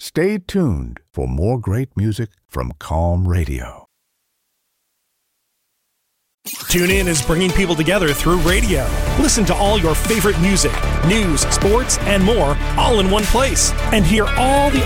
Stay tuned for more great music from Calm Radio. TuneIn is bringing people together through radio. Listen to all your favorite music, news, sports, and more all in one place. And hear all the